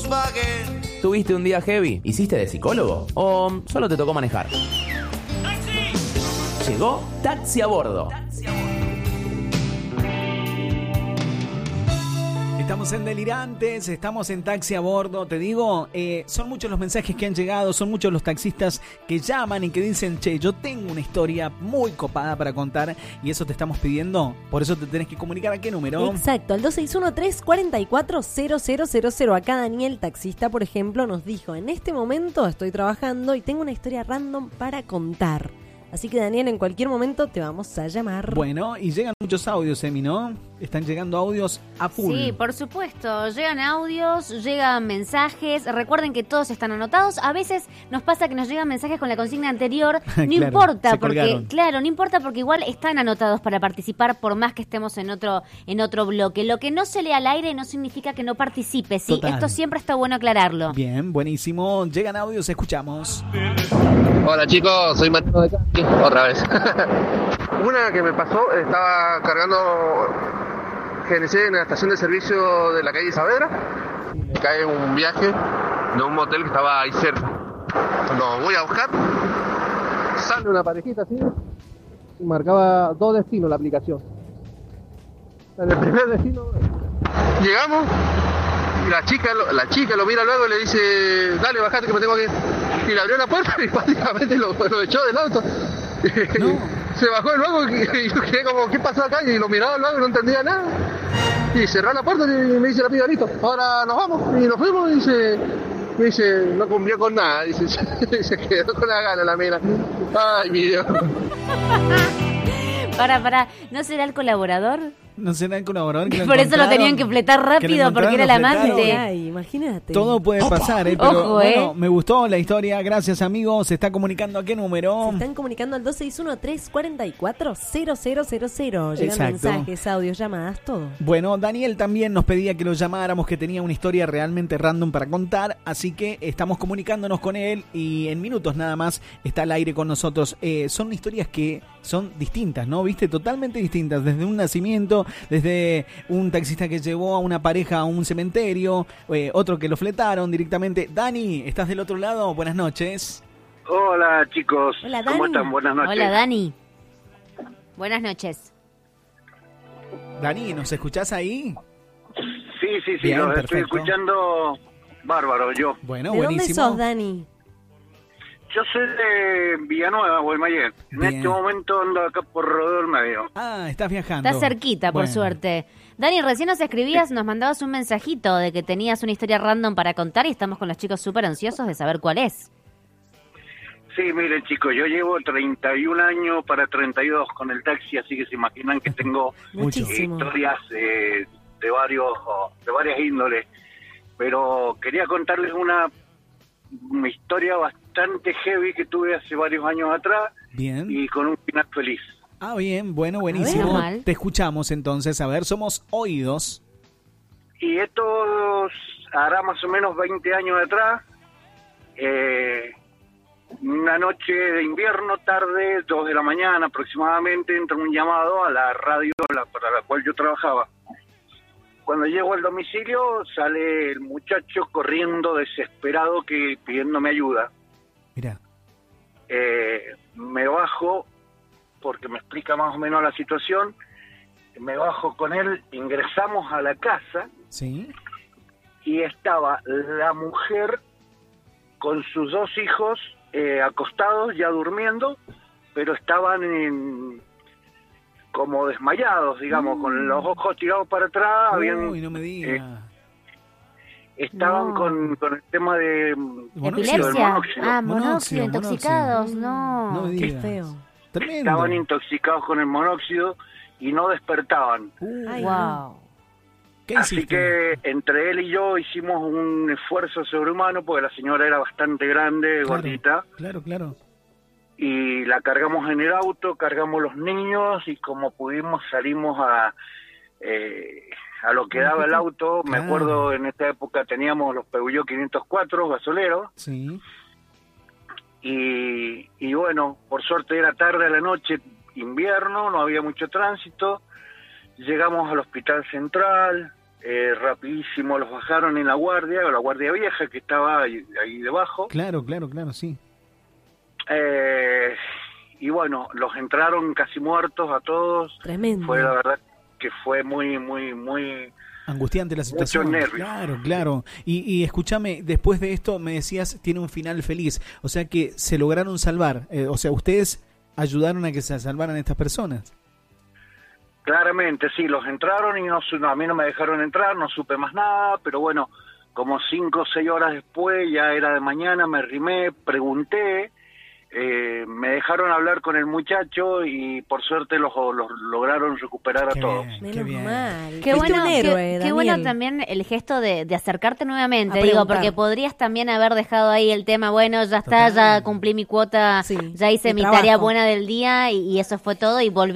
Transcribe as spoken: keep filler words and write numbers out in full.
Volkswagen. ¿Tuviste un día heavy? ¿Hiciste de psicólogo? ¿O solo te tocó manejar? Llegó Taxi a Bordo. Estamos en Delirantes, estamos en Taxi a Bordo. Te digo, eh, son muchos los mensajes que han llegado, son muchos los taxistas que llaman y que dicen, che, yo tengo una historia muy copada para contar y eso te estamos pidiendo. Por eso te tenés que comunicar a qué número. Exacto, al dos seis uno, tres cuatro cuatro, cero cero cero cero. Acá Daniel, taxista, por ejemplo, nos dijo, en este momento estoy trabajando y tengo una historia random para contar. Así que, Daniel, en cualquier momento te vamos a llamar. Bueno, y llegan muchos audios, Emi, ¿no? Están llegando audios a full. Sí, por supuesto. Llegan audios, llegan mensajes. Recuerden que todos están anotados. A veces nos pasa que nos llegan mensajes con la consigna anterior. No Claro, importa, se porque, colgaron. claro, no importa porque igual están anotados para participar por más que estemos en otro, en otro bloque. Lo que no se lee al aire no significa que no participe, ¿sí? Total. Esto siempre está bueno aclararlo. Bien, buenísimo. Llegan audios, escuchamos. Hola chicos, soy Mateo de Cali, otra vez. Una que me pasó, estaba cargando G N C en la estación de servicio de la calle Saavedra. Me cae un viaje de un motel que estaba ahí cerca. Cuando voy a buscar, sale una parejita así y marcaba dos destinos la aplicación. En el primer destino llegamos y la chica, lo- la chica lo mira luego y le dice, dale, bajate que me tengo que ir. Y le abrió la puerta y prácticamente lo, lo echó del auto. No. Se bajó de nuevo y, y yo quedé como, ¿qué pasó acá? Y lo miraba luego y no entendía nada. Y cerró la puerta y me dice la piba, listo, ahora nos vamos. Y nos fuimos y dice, me dice, no cumplió con nada. Dice, se quedó con la gana la mina. Ay, mi Dios. Para, para, ¿no será el colaborador? No será el colaborador que lo Por eso lo encontraron, tenían que fletar que lo rápido, porque era el encontraron amante. fletado. Ay, imagínate. Todo puede pasar, ¿eh? Pero Ojo, bueno, ¿eh? me gustó la historia. Gracias, amigos. Se está comunicando a qué número. Se están comunicando al dos seis uno, tres cuatro cuatro, cero cero cero cero. Llegan Exacto. mensajes, audios, llamadas, todo. Bueno, Daniel también nos pedía que lo llamáramos, que tenía una historia realmente random para contar, así que estamos comunicándonos con él y en minutos nada más está al aire con nosotros. Eh, son historias que son distintas, ¿no? ¿Viste? Totalmente distintas, desde un nacimiento, desde un taxista que llevó a una pareja a un cementerio, eh, otro que lo fletaron directamente. Dani, ¿estás del otro lado? Buenas noches. Hola chicos, Hola, ¿cómo Dani. están? Buenas noches. Hola, Dani. Buenas noches. Dani, ¿nos escuchás ahí? Sí, sí, sí, Bien, los perfecto. estoy escuchando bárbaro yo. Bueno, ¿De buenísimo. dónde sos, Dani? Yo soy de Villanueva, Guaymallén. En Bien. este momento ando acá por Rodeo del Medio. Ah, estás viajando. Está cerquita, por Bueno. suerte. Dani, recién nos escribías, nos mandabas un mensajito de que tenías una historia random para contar y estamos con los chicos súper ansiosos de saber cuál es. Sí, miren chicos, yo llevo treinta y un años para treinta y dos con el taxi, así que se imaginan que tengo Muchísimo. historias eh, de varios de varias índoles. Pero quería contarles una, una historia bastante heavy que tuve hace varios años atrás Bien. y con un final feliz. Ah, bien, bueno, A buenísimo. ver, mal. Te escuchamos entonces. A ver, somos oídos. Y esto hará más o menos veinte años atrás, eh, una noche de invierno, tarde, dos de la mañana aproximadamente, entra un llamado a la radio la- para la cual yo trabajaba. Cuando llego al domicilio, sale el muchacho corriendo desesperado que pidiéndome ayuda. Mira. Eh, me bajo, porque me explica más o menos la situación, me bajo con él, ingresamos a la casa, Sí. y estaba la mujer con sus dos hijos eh, acostados, ya durmiendo, pero estaban en, como desmayados, digamos, con los ojos tirados para atrás, habían, Uy, no me digas. estaban No. con, con el tema de Monóxido, ¿Epilepsia? del monóxido. Ah, Monóxido, monóxido, intoxicados, no. No me Qué digas. feo. Tremendo. estaban intoxicados con el monóxido y no despertaban. Uh, Ay, Wow. ¿Qué Así hiciste? que entre él y yo hicimos un esfuerzo sobrehumano, porque la señora era bastante grande, Claro, gordita, Claro, claro. y la cargamos en el auto, cargamos los niños y como pudimos salimos a eh, a lo que daba el auto. Me Claro. acuerdo en esta época teníamos los Peugeot quinientos cuatro gasoleros Sí. y, y bueno, por suerte era tarde a la noche, invierno, no había mucho tránsito. Llegamos al Hospital Central, eh, rapidísimo los bajaron en la guardia, la guardia vieja que estaba ahí, ahí debajo. Claro, claro, claro, sí. Eh, y bueno, los entraron casi muertos a todos. Tremendo. Fue la verdad que fue muy, muy, muy... Angustiante la situación. Mucho nervio. Claro, claro. Y, y escúchame, después de esto me decías, tiene un final feliz. O sea que se lograron salvar. Eh, o sea, ustedes ayudaron a que se salvaran estas personas. Claramente, sí, los entraron y no, no, a mí no me dejaron entrar, no supe más nada, pero bueno, como cinco o seis horas después, ya era de mañana, me arrimé, pregunté, eh, me dejaron hablar con el muchacho y por suerte los, los lograron recuperar Qué a todos. bien, Menos qué bien. mal. Qué Fuiste bueno, un héroe, qué, qué Daniel. bueno también el gesto de, de acercarte nuevamente, A digo, preguntar. porque podrías también haber dejado ahí el tema, bueno, ya está, Total. ya cumplí mi cuota, Sí, ya hice mi mi trabajo. tarea buena del día y, y eso fue todo y volví